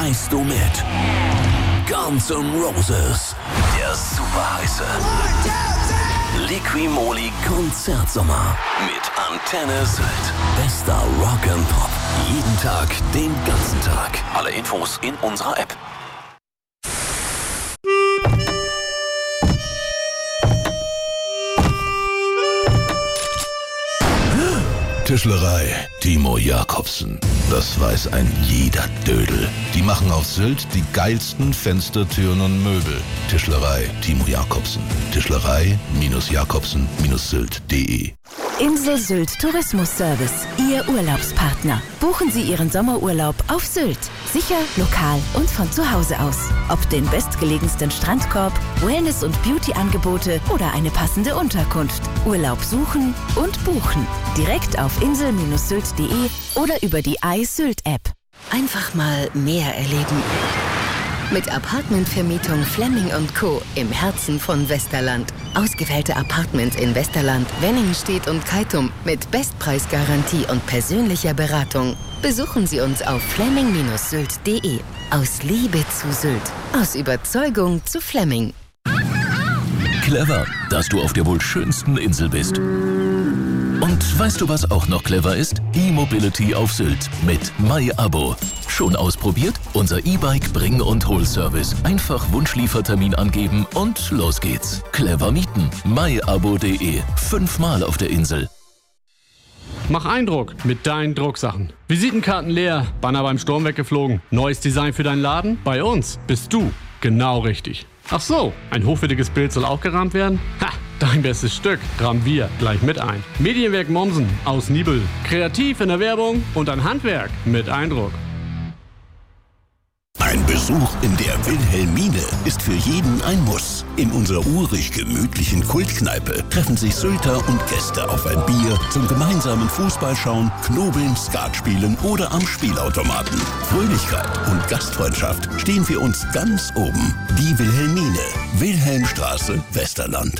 reist du mit Guns N' Roses, der super heiße Liqui-Moly Konzertsommer mit Antenne Sylt. Bester Rock and Pop. Jeden Tag, den ganzen Tag. Alle Infos in unserer App. Tischlerei Timo Jacobsen. Das weiß ein jeder Dödel. Die machen auf Sylt die geilsten Fenster, Türen und Möbel. Tischlerei Timo Jacobsen. Tischlerei-Jacobsen-Sylt.de. Insel Sylt Tourismus-Service, Ihr Urlaubspartner. Buchen Sie Ihren Sommerurlaub auf Sylt. Sicher, lokal und von zu Hause aus. Ob den bestgelegensten Strandkorb, Wellness- und Beauty-Angebote oder eine passende Unterkunft. Urlaub suchen und buchen. Direkt auf insel-sylt.de oder über die iSylt-App. Einfach mal mehr erleben. Mit Apartmentvermietung Flemming & Co. im Herzen von Westerland. Ausgewählte Apartments in Westerland, Wenningstedt und Keitum mit Bestpreisgarantie und persönlicher Beratung. Besuchen Sie uns auf flemming-sylt.de. Aus Liebe zu Sylt. Aus Überzeugung zu Flemming. Clever, dass du auf der wohl schönsten Insel bist. Und weißt du, was auch noch clever ist? E-Mobility auf Sylt mit MyAbo. Schon ausprobiert? Unser E-Bike Bring- und Hol-Service. Einfach Wunschliefertermin angeben und los geht's. Clever mieten. myabo.de. 5-mal auf der Insel. Mach Eindruck mit deinen Drucksachen. Visitenkarten leer, Banner beim Sturm weggeflogen. Neues Design für deinen Laden? Bei uns bist du genau richtig. Ach so, ein hochwertiges Bild soll auch gerahmt werden? Ha, dein bestes Stück rahmen wir gleich mit ein. Medienwerk Mommsen aus Nibel. Kreativ in der Werbung und ein Handwerk mit Eindruck. Ein Besuch in der Wilhelmine ist für jeden ein Muss. In unserer urig gemütlichen Kultkneipe treffen sich Sylter und Gäste auf ein Bier zum gemeinsamen Fußballschauen, Knobeln, Skat spielen oder am Spielautomaten. Fröhlichkeit und Gastfreundschaft stehen für uns ganz oben. Die Wilhelmine, Wilhelmstraße, Westerland.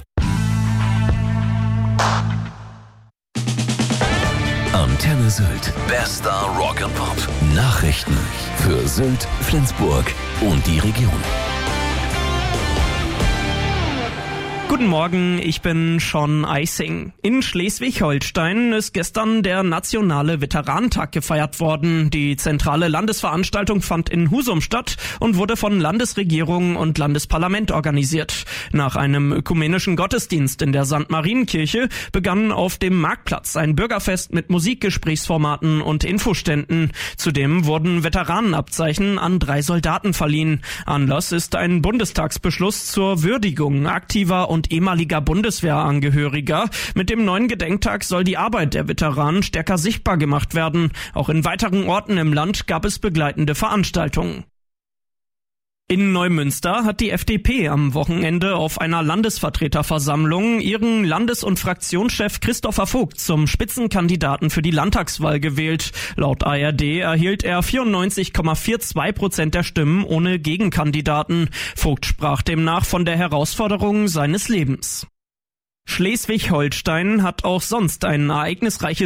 Antenne Sylt. Bester Rock and Pop. Nachrichten für Sylt, Flensburg und die Region. Guten Morgen, ich bin Sean Eising. In Schleswig-Holstein ist gestern der Nationale Veteranentag gefeiert worden. Die zentrale Landesveranstaltung fand in Husum statt und wurde von Landesregierung und Landesparlament organisiert. Nach einem ökumenischen Gottesdienst in der St. Marienkirche begann auf dem Marktplatz ein Bürgerfest mit Musikgesprächsformaten und Infoständen. Zudem wurden Veteranenabzeichen an 3 Soldaten verliehen. Anlass ist ein Bundestagsbeschluss zur Würdigung aktiver und ehemaliger Bundeswehrangehöriger. Mit dem neuen Gedenktag soll die Arbeit der Veteranen stärker sichtbar gemacht werden. Auch in weiteren Orten im Land gab es begleitende Veranstaltungen. In Neumünster hat die FDP am Wochenende auf einer Landesvertreterversammlung ihren Landes- und Fraktionschef Christopher Vogt zum Spitzenkandidaten für die Landtagswahl gewählt. Laut ARD erhielt er 94,42% der Stimmen ohne Gegenkandidaten. Vogt sprach demnach von der Herausforderung seines Lebens. Schleswig-Holstein hat auch sonst ein ereignisreiches